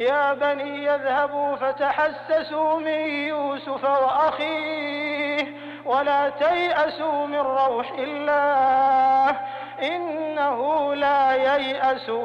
يا بني يذهبوا فتحسسوا من يوسف وأخيه ولا تيأسوا من روح الله إنه لا ييأس